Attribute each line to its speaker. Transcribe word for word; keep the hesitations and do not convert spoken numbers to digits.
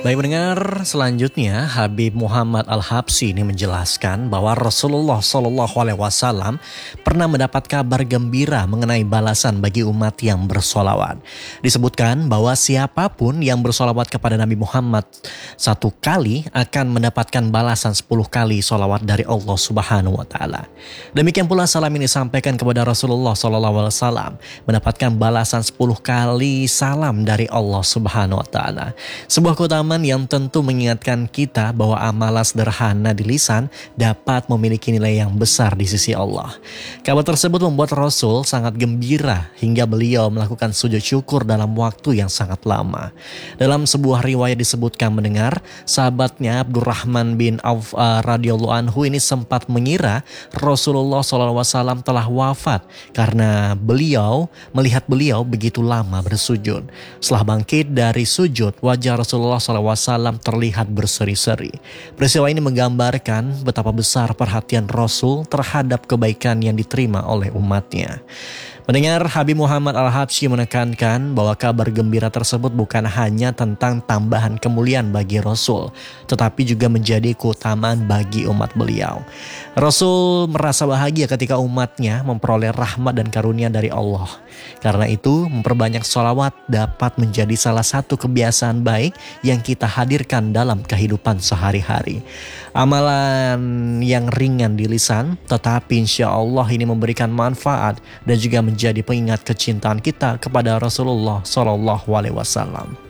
Speaker 1: Baik pendengar, selanjutnya Habib Muhammad Al-Habsyi ini menjelaskan bahwa Rasulullah Shallallahu Alaihi Wasallam pernah mendapat kabar gembira mengenai balasan bagi umat yang bersolawat. Disebutkan bahwa siapapun yang bersolawat kepada Nabi Muhammad satu kali akan mendapatkan balasan sepuluh kali solawat dari Allah Subhanahu Wa Taala. Demikian pula salam ini disampaikan kepada Rasulullah Shallallahu Alaihi Wasallam mendapatkan balasan sepuluh kali salam dari Allah Subhanahu Wa Taala. Sebuah keutamaan yang tentu mengingatkan kita bahwa amalan sederhana di lisan dapat memiliki nilai yang besar di sisi Allah. Kabar tersebut membuat Rasul sangat gembira hingga beliau melakukan sujud syukur dalam waktu yang sangat lama. Dalam sebuah riwayat disebutkan mendengar sahabatnya Abdurrahman bin Auf uh, radhiyallahu anhu ini sempat mengira Rasulullah shallallahu alaihi wasallam telah wafat karena beliau melihat beliau begitu lama bersujud. Setelah bangkit dari sujud, wajah Rasulullah shallallahu alaihi wasallam terlihat berseri-seri. Peristiwa ini menggambarkan betapa besar perhatian Rasul terhadap kebaikan yang diterima oleh umatnya. Mendengar Habib Muhammad Al-Habsyi menekankan bahwa kabar gembira tersebut bukan hanya tentang tambahan kemuliaan bagi Rasul, tetapi juga menjadi keutamaan bagi umat beliau. Rasul merasa bahagia ketika umatnya memperoleh rahmat dan karunia dari Allah. Karena itu, memperbanyak sholawat dapat menjadi salah satu kebiasaan baik yang kita hadirkan dalam kehidupan sehari-hari. Amalan yang ringan di lisan, tetapi insya Allah ini memberikan manfaat dan juga menjadi pengingat kecintaan kita kepada Rasulullah Shallallahu Alaihi Wasallam.